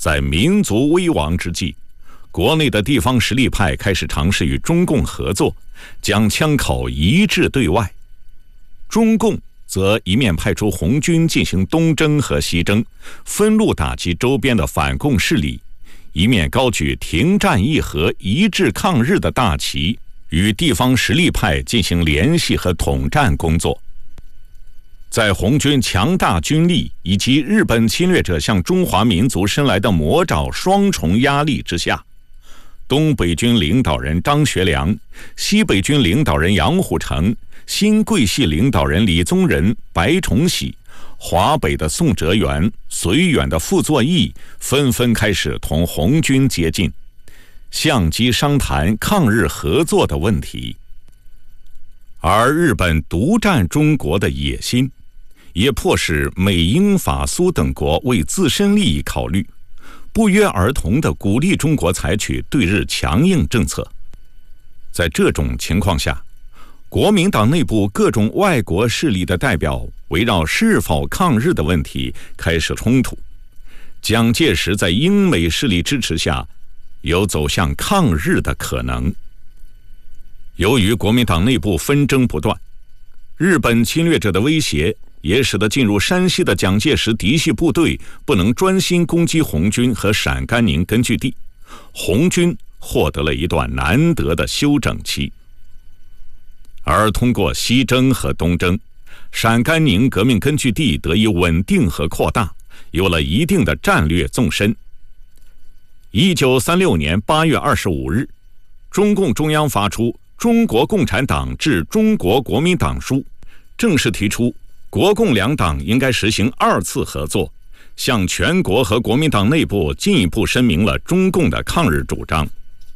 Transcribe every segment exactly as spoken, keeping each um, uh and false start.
在民族危亡之际，国内的地方实力派开始尝试与中共合作，将枪口一致对外。中共则一面派出红军进行东征和西征，分路打击周边的反共势力，一面高举停战议和一致抗日的大旗，与地方实力派进行联系和统战工作。在红军强大军力以及日本侵略者向中华民族伸来的魔爪双重压力之下，东北军领导人张学良、西北军领导人杨虎城、新桂系领导人李宗仁、白崇禧、华北的宋哲元、绥远的傅作义纷纷开始同红军接近，相机商谈抗日合作的问题。而日本独占中国的野心，也迫使美英法苏等国为自身利益考虑，不约而同地鼓励中国采取对日强硬政策。在这种情况下，国民党内部各种外国势力的代表围绕是否抗日的问题开始冲突。蒋介石在英美势力支持下，有走向抗日的可能。由于国民党内部纷争不断，日本侵略者的威胁也使得进入山西的蒋介石嫡系部队不能专心攻击红军和陕甘宁根据地，红军获得了一段难得的休整期。而通过西征和东征，陕甘宁革命根据地得以稳定和扩大，有了一定的战略纵深。一九三六年八月二十五日，中共中央发出《中国共产党致中国国民党书》，正式提出国共两党应该实行二次合作，向全国和国民党内部进一步声明了中共的抗日主张。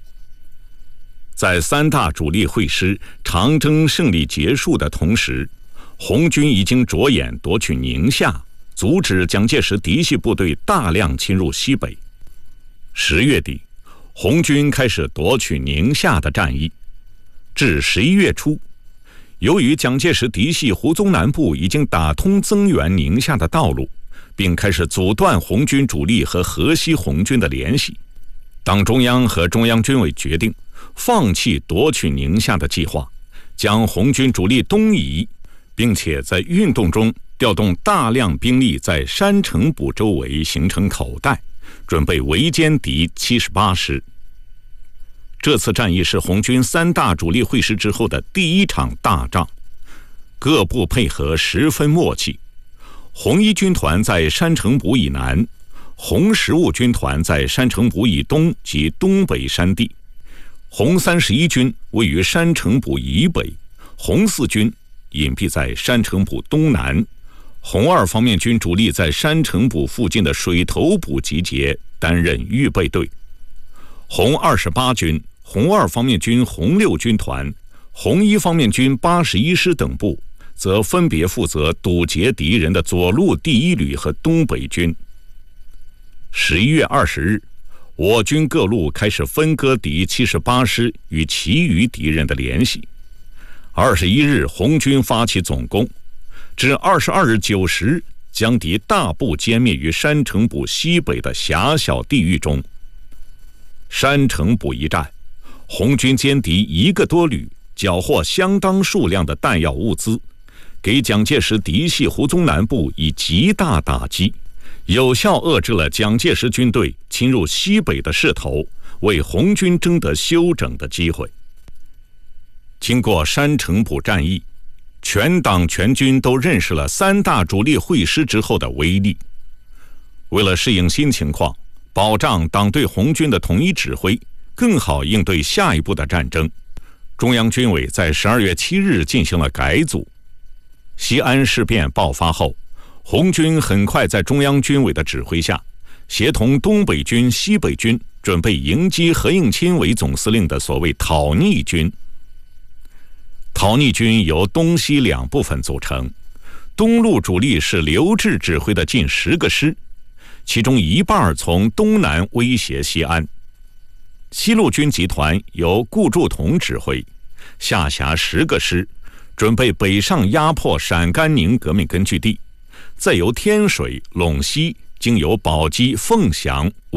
在三大主力会师长征胜利结束的同时，红军已经着眼夺取宁夏，阻止蒋介石嫡系部队大量侵入西北。十月底，红军开始夺取宁夏的战役。至十一月初，由于蒋介石嫡系胡宗南部已经打通增援宁夏的道路，并开始阻断红军主力和河西红军的联系，党中央和中央军委决定放弃夺取宁夏的计划，将红军主力东移，并且在运动中调动大量兵力在山城堡周围形成口袋，准备围歼敌七十八师。这次战役是红军三大主力会师之后的第一场大仗，各部配合十分默契。红一军团在山城堡以南，红十五军团在山城堡以东及东北山地，红三十一军位于山城堡以北，红四军隐蔽在山城堡东南，红二方面军主力在山城堡附近的水头堡集结，担任预备队。红二十八军、红二方面军红六军团、红一方面军八十一师等部，则分别负责堵截敌人的左路第一旅和东北军。十一月二十日，我军各路开始分割敌七十八师与其余敌人的联系。二十一日，红军发起总攻，至二十二日九时，将敌大部歼灭于山城堡西北的狭小地域中。山城堡一战，红军歼敌一个多旅，缴获相当数量的弹药物资，给蒋介石嫡系胡宗南部以极大打击，有效遏制了蒋介石军队侵入西北的势头，为红军争得休整的机会。经过山城堡战役，全党全军都认识了三大主力会师之后的威力。为了适应新情况，保障党对红军的统一指挥，更好应对下一步的战争，中央军委在十二月七日进行了改组。西安事变爆发后，红军很快在中央军委的指挥下，协同东北军、西北军，准备迎击何应钦为总司令的所谓讨逆军。讨逆军由东西两部分组成，东路主力是刘峙指挥的近十个师，其中一半从东南威胁西安。西路军集团由顾祝同指挥，下辖十个师，准备北上压迫陕甘宁革命根据地，再由天水、陇西经由宝鸡、凤翔